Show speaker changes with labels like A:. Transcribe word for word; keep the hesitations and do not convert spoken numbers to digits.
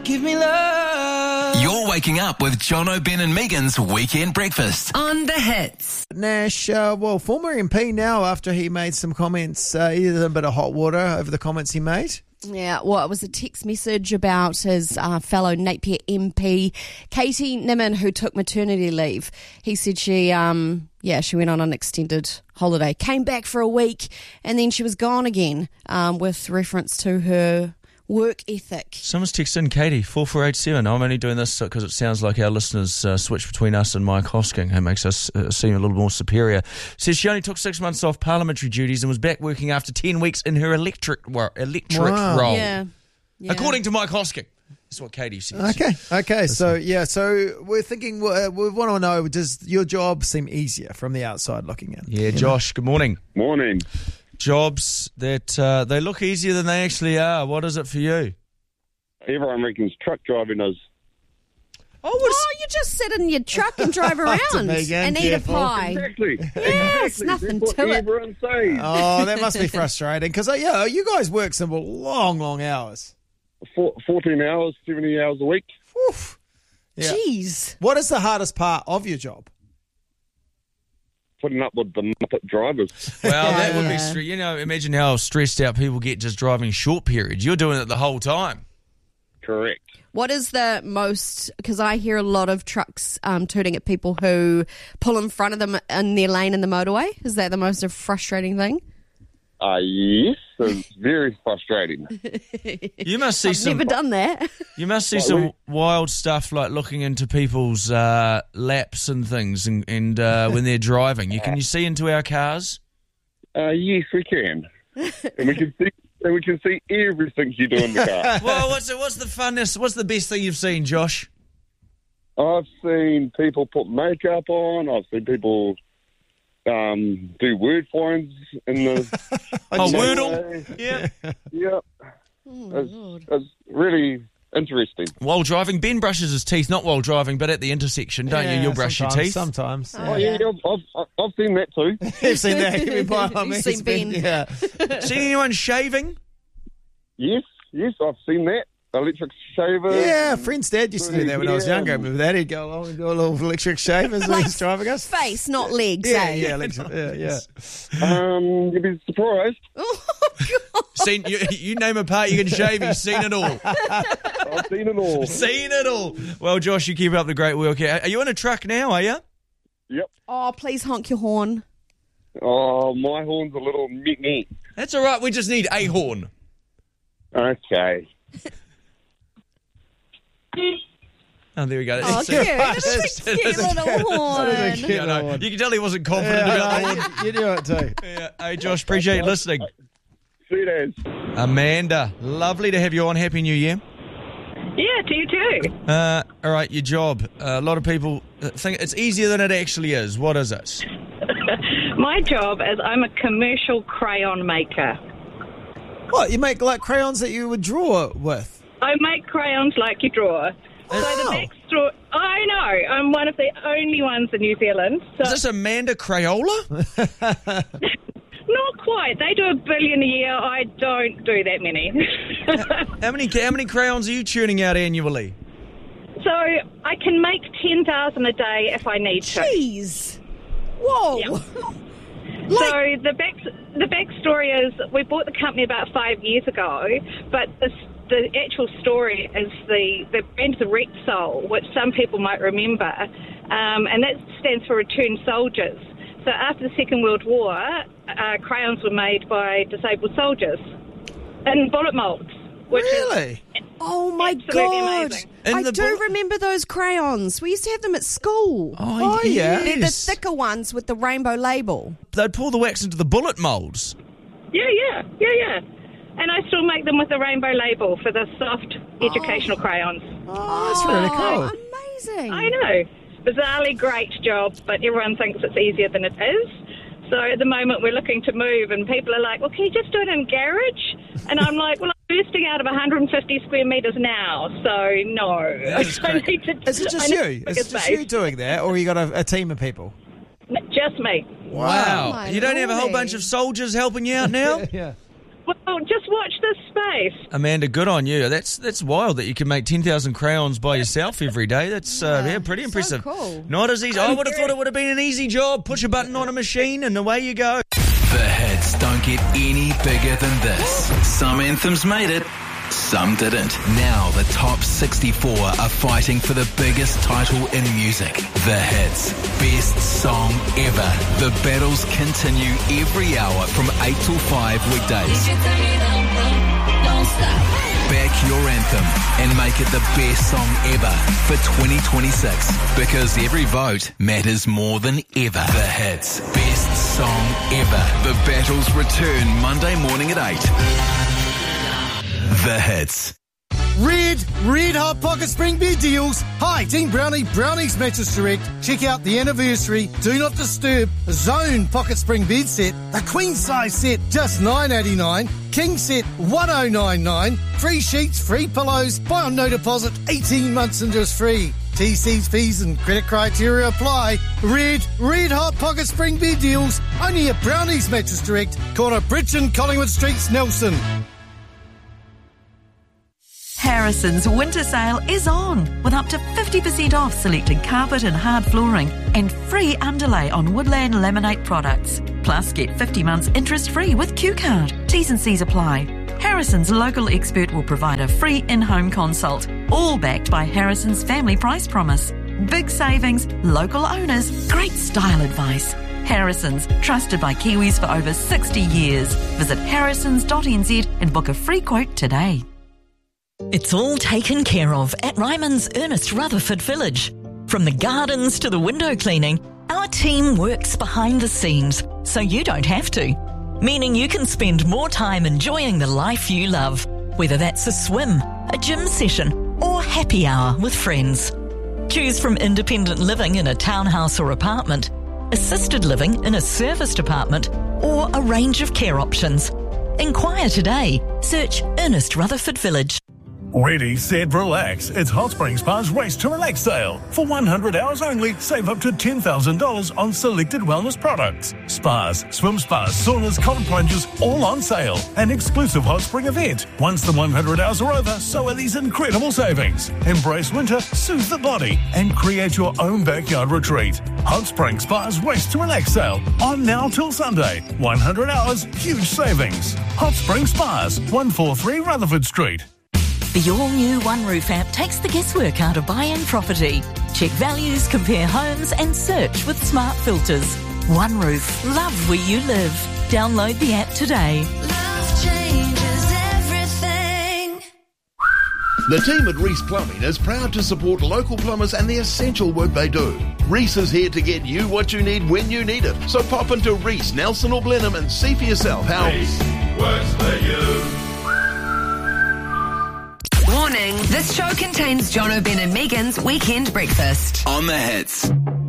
A: Give me love.
B: You're waking up with John O'Ben and Megan's Weekend Breakfast.
C: On the hits.
D: Nash, uh, well, former M P now after he made some comments, uh, either a bit of hot water over the comments he made.
E: Yeah, well, it was a text message about his uh, fellow Napier M P, Katie Nimmin, who took maternity leave. He said she, um, yeah, she went on an extended holiday, came back for a week, and then she was gone again, um, with reference to her work ethic.
F: Someone's texted in, Katie, four four eight seven. I'm only doing this because it sounds like our listeners uh, switch between us and Mike Hosking, who makes us uh, seem a little more superior. Says she only took six months off parliamentary duties and was back working after ten weeks in her electric, well, electorate
D: Wow.
F: role.
E: Yeah. yeah.
F: According to Mike Hosking. That's what Katie says.
D: Okay, okay, so yeah, so we're thinking, uh, we want to know, does your job seem easier from the outside looking in?
F: Yeah, Josh, good morning.
G: Morning.
F: Jobs that uh, they look easier than they actually are. What is it for you?
G: Everyone reckons truck driving is.
F: Oh, what is-
E: Oh, you just sit in your truck and drive around
D: Megan,
E: and eat a
D: careful.
E: pie.
G: Exactly.
E: Yes,
G: exactly.
E: nothing
G: That's
E: to
G: what
E: it.
G: everyone says.
D: Oh, that must be frustrating because, uh, yeah, you guys work some long, long hours.
G: Four, fourteen hours, seventy hours a week.
D: Oof. Yeah.
E: Jeez.
D: What is the hardest part of your job?
G: Putting up with the Muppet drivers.
F: Well, that would be,
E: Yeah.
F: stre- you know, imagine how stressed out people get just driving short periods. You're doing it the whole time.
G: Correct.
E: What is the most, because I hear a lot of trucks um, tooting at people who pull in front of them in their lane in the motorway. Is that the most frustrating thing?
G: Uh, yes, it's very frustrating.
F: You must see
E: I've
F: some.
E: never done that.
F: You must see
G: Well,
F: some
G: we-
F: wild stuff like looking into people's uh, laps and things, and, and uh, when they're driving. You can you see into our cars?
G: Uh, yes, we can. And we can see and we can see everything you do in the car.
F: Well, what's the, what's the funnest? What's the best thing you've seen, Josh?
G: I've seen people put makeup on. I've seen people um, do word finds in the
F: Oh,
G: in the
F: Wordle.
G: way.
F: Yeah.
G: Yep. it's, it's really interesting.
F: While driving, Ben brushes his teeth, not while driving, but at the intersection, don't you?
D: Yeah,
F: You'll brush your
D: sometimes,
F: teeth.
D: Sometimes.
G: Oh, yeah, I've, I've, I've seen that too.
D: You've seen that. You've been by
E: You've seen Ben.
D: Yeah.
F: Seen anyone shaving?
G: Yes, yes, I've seen that. Electric shaver.
D: Yeah, friend's dad used to do that when I was
G: Yeah.
D: younger. Remember that? He'd go along and do a little electric shavers when he's driving us.
E: Face, not legs,
D: Yeah,
E: eh?
D: yeah, electric, yeah, yeah.
G: Um, you'd be surprised.
E: Oh, God.
F: Seen you, you name a part you can shave. He's seen it all.
G: I've seen it all.
F: Seen it all. Well, Josh, you keep up the great work. Are you in a truck now? Are you?
G: Yep.
E: Oh, please honk your horn.
G: Oh, my horn's a little meat.
F: That's all right. We just need a horn.
G: Okay.
F: Oh, there we go.
E: Oh,
F: It's-
E: cute.
F: it's-
E: That's a cute little horn.
F: Yeah, I know. You can tell he wasn't confident
D: Yeah,
F: about
D: I
F: the
D: know,
F: horn.
D: you, you do it too.
F: Yeah. Hey, Josh, appreciate you listening.
G: See it as.
F: Amanda, lovely to have you on. Happy New Year.
H: Yeah, to you too.
F: Uh, all right, your job. Uh, a lot of people uh, think it's easier than it actually is. What is it?
H: My job is I'm a commercial crayon maker.
D: What, you make like crayons that you would draw with?
H: I make crayons like you draw. So the
D: Oh.
H: backstory, I know, I'm one of the only ones in New Zealand. So
F: Is this Amanda Crayola?
H: not quite. They do a billion a year. I don't do that many.
F: How many how many crayons are you churning out annually?
H: So I can make ten thousand a day if I need to.
E: Jeez. Whoa.
H: Yeah. So the back the backstory is we bought the company about five years ago, but this, the actual story is the the brand is Rexol, which some people might remember, um, and that stands for Returned Soldiers. So after the Second World War, uh, crayons were made by disabled soldiers in bullet molds. Which
D: Really?
H: Is
E: Oh, my
H: absolutely
E: God.
H: amazing.
F: In
E: I
F: the
E: do
F: bullet-
E: remember those crayons. We used to have them at school.
D: Oh, yeah.
E: They're the thicker ones with the rainbow label.
F: They'd pour the wax into the bullet moulds.
H: Yeah, yeah, yeah, yeah. And I still make them with the rainbow label for the soft educational crayons.
D: Oh, that's really
E: Oh,
D: cool.
E: amazing.
H: I know. Bizarrely great job, but everyone thinks it's easier than it is. So at the moment we're looking to move and people are like, well, can you just do it in a garage? And I'm like, well, I'm bursting out of one hundred fifty square metres now, so no.
F: That's
H: I
F: great.
H: need to,
D: Is it just
H: I need
D: you?
H: a
D: Is
H: bigger
D: it just
H: space.
D: you doing that, or you got a, a team of people?
H: Just me.
F: Wow.
E: my
F: You don't have a whole
E: lordy.
F: bunch of soldiers helping you out now?
D: Yeah.
H: Well, just watch this space.
F: Amanda, good on you. That's that's wild that you can make ten thousand crayons by yourself every day. That's uh, yeah, pretty impressive.
E: So cool.
F: Not as easy. I would have thought it would have been an easy job. Push a button on a machine and away you go.
B: The hits don't get any bigger than this. Some anthems made it, some didn't. Now the top sixty-four are fighting for the biggest title in music. The hits. Best song ever. The battles continue every hour from eight till five weekdays. Back your anthem and make it the best song ever for twenty twenty-six, because every vote matters more than ever. The hits. Best song ever. The battles return Monday morning at eight. The hits.
C: Red, red hot pocket spring bed deals. Hi, Team Brownie, Brownie's Mattress Direct. Check out the anniversary Do Not Disturb Zone pocket spring bed set. The queen size set, just nine eighty-nine. King set, one oh nine nine. Free sheets, free pillows. Buy on no deposit, eighteen months interest free. T Cs, fees and credit criteria apply. Red, red hot pocket spring bed deals. Only at Brownie's Mattress Direct. Corner Bridge and Collingwood Streets, Nelson.
I: Harrison's winter sale is on, with up to fifty percent off selected carpet and hard flooring and free underlay on Woodland Laminate products. Plus, get fifty months interest-free with Q Card. T's and C's apply. Harrison's local expert will provide a free in-home consult, all backed by Harrison's Family Price Promise. Big savings, local owners, great style advice. Harrison's, trusted by Kiwis for over sixty years. Visit harrisons dot n z and book a free quote today.
J: It's all taken care of at Ryman's Ernest Rutherford Village. From the gardens to the window cleaning, our team works behind the scenes so you don't have to. Meaning you can spend more time enjoying the life you love, whether that's a swim, a gym session, or happy hour with friends. Choose from independent living in a townhouse or apartment, assisted living in a serviced apartment, or a range of care options. Inquire today. Search Ernest Rutherford Village.
K: Ready, set, relax. It's Hot Spring Spa's Race to Relax sale. For one hundred hours only, save up to ten thousand dollars on selected wellness products. Spas, swim spas, saunas, cold plunges, all on sale. An exclusive Hot Spring event. Once the one hundred hours are over, so are these incredible savings. Embrace winter, soothe the body, and create your own backyard retreat. Hot Spring Spa's Race to Relax sale. On now till Sunday. one hundred hours, huge savings. Hot Spring Spas, one forty-three Rutherford Street.
J: The all-new One Roof app takes the guesswork out of buying property. Check values, compare homes and search with smart filters. One Roof. Love where you live. Download the app today.
L: Love changes everything.
M: The team at Reese Plumbing is proud to support local plumbers and the essential work they do. Reese is here to get you what you need when you need it. So pop into Reese, Nelson or Blenheim and see for yourself how
N: Reese works for you.
O: Warning, this show contains John O'Ben and Megan's Weekend Breakfast.
B: On the hits.